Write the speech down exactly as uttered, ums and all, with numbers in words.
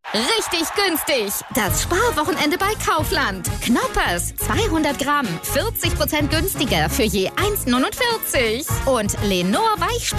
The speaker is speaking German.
Richtig günstig. Das Sparwochenende bei Kaufland. Knoppers, zweihundert Gramm, vierzig Prozent günstiger für je eins Komma neunundvierzig. Und Lenore Weichspüler